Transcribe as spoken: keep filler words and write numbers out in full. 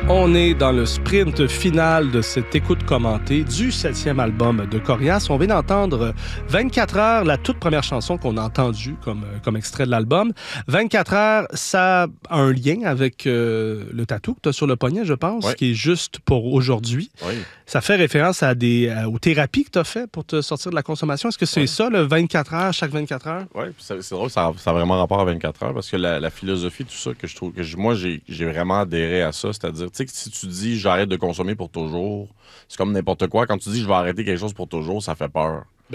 On est dans le sprint final de cette écoute commentée du septième album de Corias. On vient d'entendre vingt-quatre heures, la toute première chanson qu'on a entendue comme, comme extrait de l'album. vingt-quatre heures, ça a un lien avec euh, le tatou que tu as sur le poignet, je pense, oui. qui est juste pour aujourd'hui. Oui. Ça fait référence à des, à, aux thérapies que tu as fait pour te sortir de la consommation. Est-ce que c'est oui. ça, le vingt-quatre heures, chaque vingt-quatre heures? Oui, c'est, c'est drôle, ça a, ça a vraiment rapport à vingt-quatre heures parce que la, la philosophie, tout ça, que je trouve, que je, moi, j'ai, j'ai vraiment adhéré à ça. C'est-à-dire, tu sais, que si tu dis j'arrête de consommer pour toujours, c'est comme n'importe quoi. Quand tu dis je vais arrêter quelque chose pour toujours, ça fait peur.